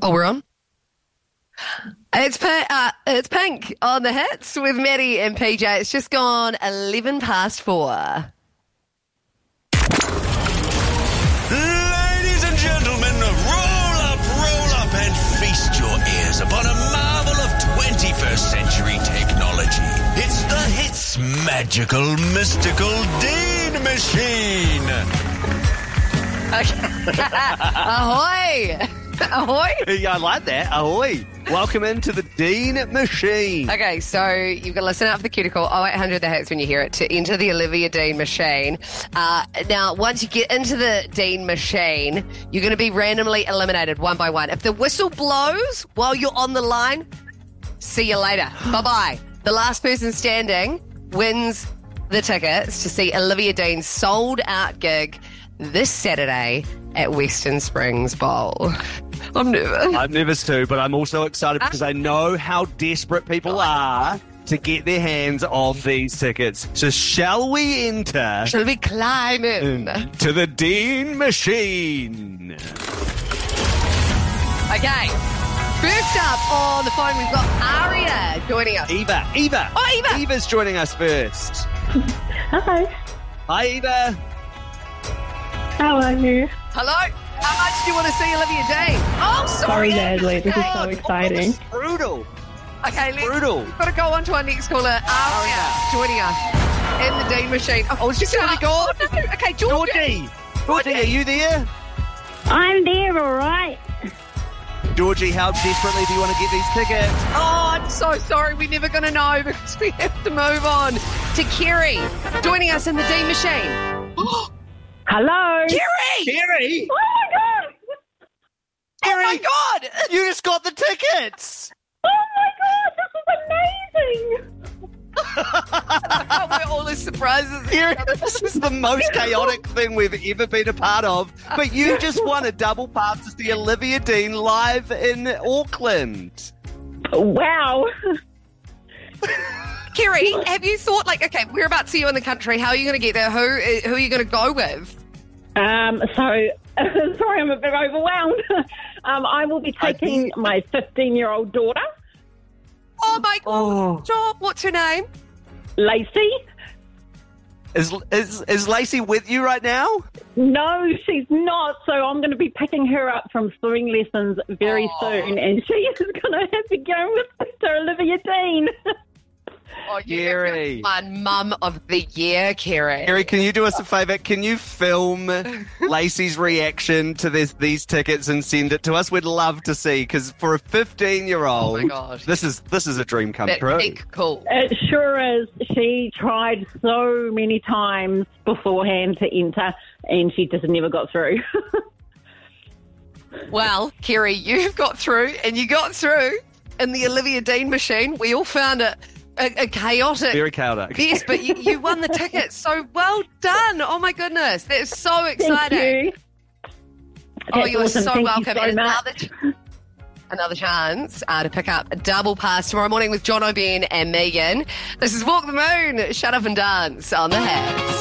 Oh, we're on? It's Pink on the hits with Maddie and PJ. It's just gone 11 past 4. Ladies and gentlemen, roll up and feast your ears upon a marvel of 21st century technology. It's the Hits magical, mystical Dean Machine. Ahoy! Ahoy! Yeah, I like that. Ahoy. Welcome into the Dean Machine. Okay, so you've got to listen out for the cuticle. 0800 the hits when you hear it to enter the Olivia Dean Machine. Now, once you get into the Dean Machine, you're going to be randomly eliminated one by one. If the whistle blows while you're on the line, see you later. Bye-bye. The last person standing wins the tickets to see Olivia Dean's sold-out gig this Saturday at Western Springs Bowl. I'm nervous. I'm nervous too, but I'm also excited because I know how desperate people are to get their hands on these tickets. So shall we enter? Shall we climb in? To the Dean Machine. Okay. First up on the phone, we've got Aria joining us. Eva. Oh, Eva. Eva's joining us first. Hi. Hi, Eva. How are you? Hello. How much do you want to see Olivia Dean? Oh, sorry. Sorry, Leslie. This is so exciting. It's brutal. Okay, brutal. We've got to go on to our next caller. Aria joining us in the Dean Machine. Oh, she's already gone. No. Okay, Georgie, are you there? I'm there, all right. Georgie, how desperately do you want to get these tickets? Oh, I'm so sorry. We're never going to know because we have to move on to Kerry joining us in the Dean Machine. Hello. Kerry! Oh, my God. Oh, my God. You just got the tickets! Oh, my God. This is amazing. We're all as surprised as Kerry, this is the most chaotic thing we've ever been a part of, but you just won a double pass to see Olivia Dean live in Auckland. Wow. Kerry, have you thought, okay, we're about to see you in the country. How are you going to get there? Who are you going to go with? Sorry, I'm a bit overwhelmed. I will be taking my 15-year-old daughter, Oh, my God. Sure. What's her name? Lacey. Is Lacey with you right now? No, she's not. So I'm going to be picking her up from swimming lessons very soon, and she is going to have to go with Sister Olivia Dean. Oh, Kerry. One Mum of the Year, Kerry. Kerry, can you do us a favour? Can you film Lacey's reaction to these tickets and send it to us? We'd love to see, because for a 15-year-old, oh my gosh, this is a dream come that true. peak cool. It sure is. She tried so many times beforehand to enter, and she just never got through. Well, Kerry, you've got through, and you got through in the Olivia Dean Machine. We all found it a chaotic. Very chaotic. Yes, but you won the tickets, so well done. Oh, my goodness. That's so exciting. Thank you. Oh, you are awesome. so Thank welcome. You so And much. another chance to pick up a double pass tomorrow morning with John O'Ben and Megan. This is Walk the Moon, Shut Up and Dance on the Hits.